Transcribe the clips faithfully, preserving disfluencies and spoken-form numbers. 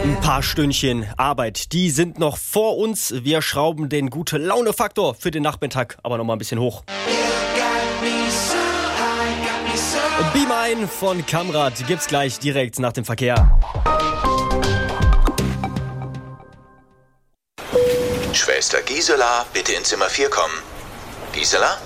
Ein paar Stündchen Arbeit, die sind noch vor uns. Wir schrauben den Gute-Laune-Faktor für den Nachmittag aber noch mal ein bisschen hoch. Beam ein von Kamrat gibt's gleich direkt nach dem Verkehr. Schwester Gisela, bitte in Zimmer vier kommen. Gisela?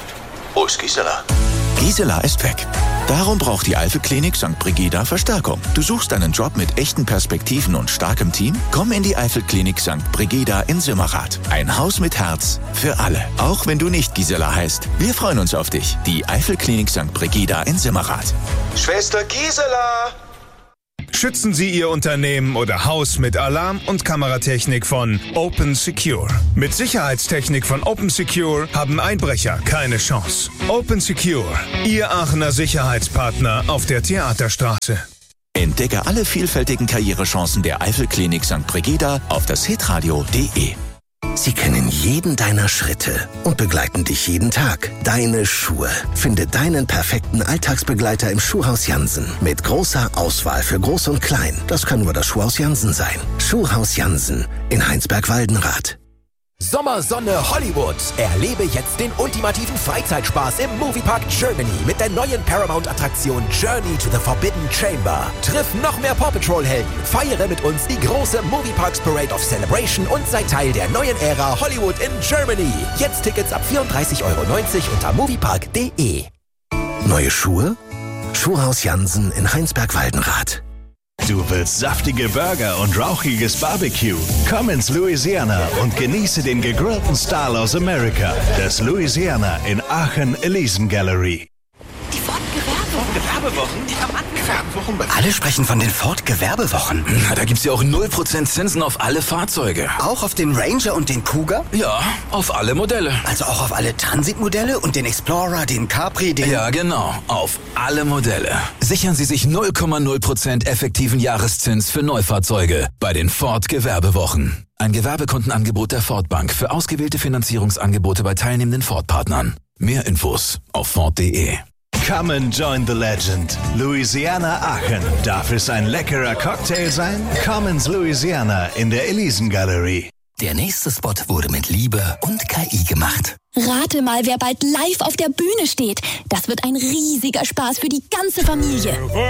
Wo ist Gisela? Gisela ist weg. Darum braucht die Eifel-Klinik Sankt Brigida Verstärkung. Du suchst einen Job mit echten Perspektiven und starkem Team? Komm in die Eifel-Klinik Sankt Brigida in Simmerath. Ein Haus mit Herz für alle. Auch wenn du nicht Gisela heißt. Wir freuen uns auf dich. Die Eifel-Klinik Sankt Brigida in Simmerath. Schwester Gisela! Schützen Sie Ihr Unternehmen oder Haus mit Alarm- und Kameratechnik von Open Secure. Mit Sicherheitstechnik von Open Secure haben Einbrecher keine Chance. Open Secure, Ihr Aachener Sicherheitspartner auf der Theaterstraße. Entdecke alle vielfältigen Karrierechancen der Eifel-Klinik Sankt Brigida auf das hitradio punkt de. Sie kennen jeden deiner Schritte und begleiten dich jeden Tag. Deine Schuhe. Finde deinen perfekten Alltagsbegleiter im Schuhhaus Jansen. Mit großer Auswahl für Groß und Klein. Das kann nur das Schuhhaus Jansen sein. Schuhhaus Jansen in Heinsberg-Waldenrath. Sommersonne Hollywood. Erlebe jetzt den ultimativen Freizeitspaß im Moviepark Germany mit der neuen Paramount-Attraktion Journey to the Forbidden Chamber. Triff noch mehr Paw Patrol-Helden, feiere mit uns die große Movieparks Parade of Celebration und sei Teil der neuen Ära Hollywood in Germany. Jetzt Tickets ab vierunddreißig Euro neunzig unter moviepark punkt de. Neue Schuhe? Schuhhaus Jansen in Heinsberg-Waldenrath. Du willst saftige Burger und rauchiges Barbecue? Komm ins Louisiana und genieße den gegrillten Style aus Amerika. Das Louisiana in Aachen Elysian Gallery. Die Ford-Gewerbewochen, die haben angefangen. Alle sprechen von den Ford-Gewerbewochen. Na, da gibt's ja auch null Prozent Zinsen auf alle Fahrzeuge. Auch auf den Ranger und den Cougar? Ja, auf alle Modelle. Also auch auf alle Transit-Modelle und den Explorer, den Capri, den... Ja, genau. Auf alle Modelle. Sichern Sie sich null Komma null Prozent effektiven Jahreszins für Neufahrzeuge bei den Ford-Gewerbewochen. Ein Gewerbekundenangebot der Ford Bank für ausgewählte Finanzierungsangebote bei teilnehmenden Ford-Partnern. Mehr Infos auf Ford punkt de. Come and join the legend. Louisiana Aachen. Darf es ein leckerer Cocktail sein? Komm ins Louisiana in der Elysian Gallery. Der nächste Spot wurde mit Liebe und K I gemacht. Rate mal, wer bald live auf der Bühne steht. Das wird ein riesiger Spaß für die ganze Familie.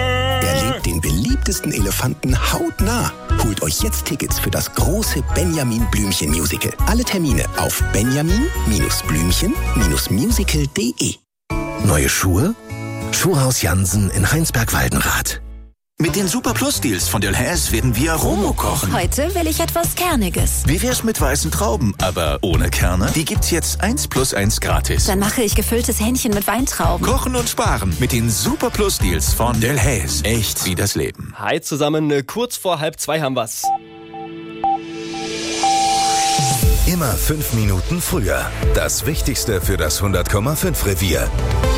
Erlebt den beliebtesten Elefanten hautnah. Holt euch jetzt Tickets für das große Benjamin Blümchen Musical. Alle Termine auf benjamin Blümchen musical punkt de. Neue Schuhe? Schuhhaus Jansen in Heinsberg-Waldenrath. Mit den Super Plus Deals von Delhaize werden wir Romo kochen. Heute will ich etwas Kerniges. Wie wär's mit weißen Trauben, aber ohne Kerne? Die gibt's jetzt eins plus eins gratis. Dann mache ich gefülltes Hähnchen mit Weintrauben. Kochen und sparen mit den Super Plus Deals von Delhaize. Echt wie das Leben. Hi zusammen, kurz vor halb zwei haben wir's. Immer fünf Minuten früher. Das Wichtigste für das hundert Komma fünf Revier.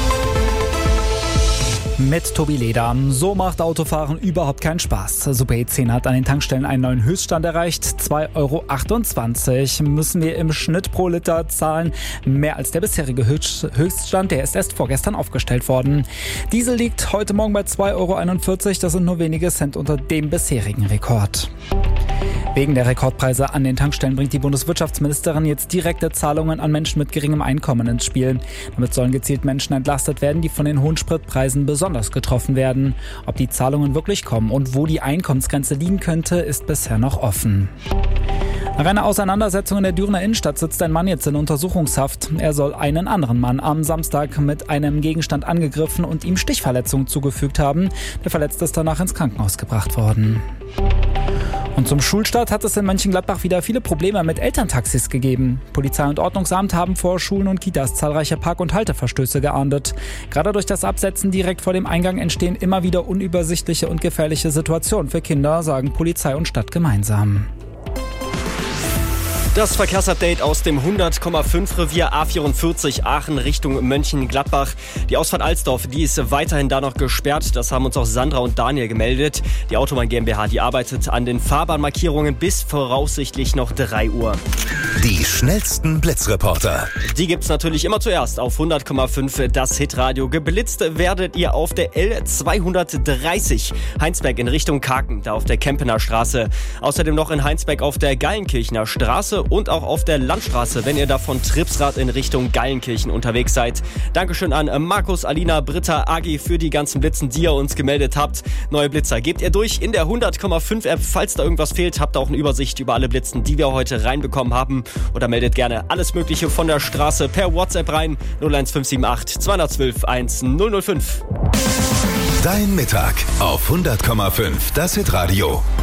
Mit Tobi Leder. So macht Autofahren überhaupt keinen Spaß. Super E zehn hat an den Tankstellen einen neuen Höchststand erreicht. zwei Euro achtundzwanzig müssen wir im Schnitt pro Liter zahlen. Mehr als der bisherige Höchststand, der ist erst vorgestern aufgestellt worden. Diesel liegt heute Morgen bei zwei Euro einundvierzig. Das sind nur wenige Cent unter dem bisherigen Rekord. Wegen der Rekordpreise an den Tankstellen bringt die Bundeswirtschaftsministerin jetzt direkte Zahlungen an Menschen mit geringem Einkommen ins Spiel. Damit sollen gezielt Menschen entlastet werden, die von den hohen Spritpreisen besonders getroffen werden. Ob die Zahlungen wirklich kommen und wo die Einkommensgrenze liegen könnte, ist bisher noch offen. Nach einer Auseinandersetzung in der Dürener Innenstadt sitzt ein Mann jetzt in Untersuchungshaft. Er soll einen anderen Mann am Samstag mit einem Gegenstand angegriffen und ihm Stichverletzungen zugefügt haben. Der Verletzte ist danach ins Krankenhaus gebracht worden. Und zum Schulstart hat es in Mönchengladbach wieder viele Probleme mit Elterntaxis gegeben. Polizei und Ordnungsamt haben vor Schulen und Kitas zahlreiche Park- und Halteverstöße geahndet. Gerade durch das Absetzen direkt vor dem Eingang entstehen immer wieder unübersichtliche und gefährliche Situationen für Kinder, sagen Polizei und Stadt gemeinsam. Das Verkehrsupdate aus dem hundert Komma fünf Revier A vierundvierzig Aachen Richtung Mönchengladbach. Die Ausfahrt Alsdorf, die ist weiterhin da noch gesperrt. Das haben uns auch Sandra und Daniel gemeldet. Die Autobahn GmbH, die arbeitet an den Fahrbahnmarkierungen bis voraussichtlich noch drei Uhr. Die schnellsten Blitzreporter. Die gibt's natürlich immer zuerst auf hundert Komma fünf das Hitradio. Geblitzt werdet ihr auf der L zweihundertdreißig Heinsberg in Richtung Kaken, da auf der Kempener Straße. Außerdem noch in Heinsberg auf der Gallenkirchener Straße und auch auf der Landstraße, wenn ihr da von Tripsrad in Richtung Gallenkirchen unterwegs seid. Dankeschön an Markus, Alina, Britta, Agi für die ganzen Blitzen, die ihr uns gemeldet habt. Neue Blitzer gebt ihr durch in der hundert Komma fünf App. Falls da irgendwas fehlt, habt ihr auch eine Übersicht über alle Blitzen, die wir heute reinbekommen haben. Oder meldet gerne alles Mögliche von der Straße per WhatsApp rein. null eins fünf sieben acht zwei eins zwei eins null null fünf. Dein Mittag auf hundert Komma fünf das Hitradio.